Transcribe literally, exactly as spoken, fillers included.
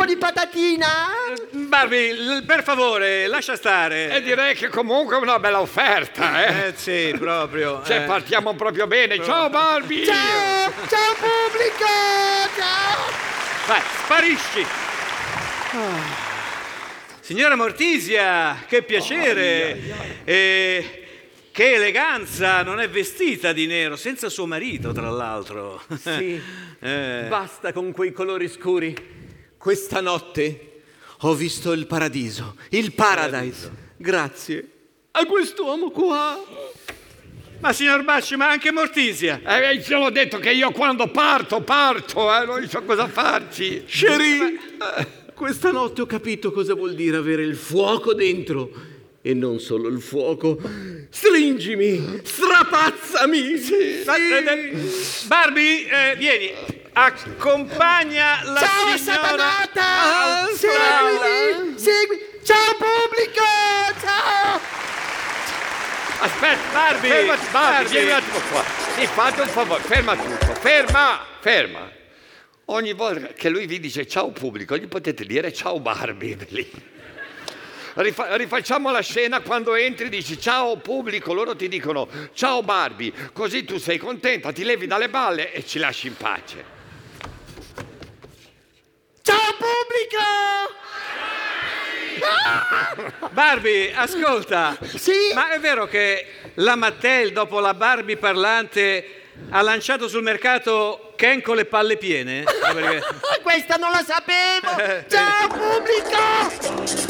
di patatina? Barbie, l- per favore, lascia stare. E direi che comunque è una bella offerta, eh? Eh sì, proprio. Cioè, eh. partiamo proprio bene. Ciao, Barbie! Ciao! Ciao pubblico! Ciao! Vai, sparisci. Signora Mortisia, che piacere. E che eleganza, non è vestita di nero, senza suo marito, tra l'altro. Sì, Eh. basta con quei colori scuri. Questa notte ho visto il paradiso, il paradise. Grazie a quest'uomo qua. Ma signor Basci, ma anche Mortisia. Eh, ce l'ho detto che io quando parto, parto, eh, non so cosa farci. Cherie, questa notte ho capito cosa vuol dire avere il fuoco dentro. E non solo il fuoco. Stringimi, strapazzami. Sì. Barbie, eh, vieni, accompagna la Ciao signora. satanata! al Seguimi, segui. Ciao pubblico! Ciao! Aspetta, Barbie, fermati, Barbie, Barbie. vieni un attimo qua. Mi fate un favore, ferma tutto, ferma, ferma. Ogni volta che lui vi dice ciao pubblico, gli potete dire ciao Barbie. Lì. Rifa- rifacciamo la scena quando entri, dici ciao pubblico, loro ti dicono ciao Barbie, così tu sei contenta, ti levi dalle balle e ci lasci in pace. Ciao pubblico! Barbie, ascolta. Sì? Ma è vero che la Mattel, dopo la Barbie parlante, ha lanciato sul mercato Ken con le palle piene? Eh, perché- Questa non la sapevo! Ciao pubblico!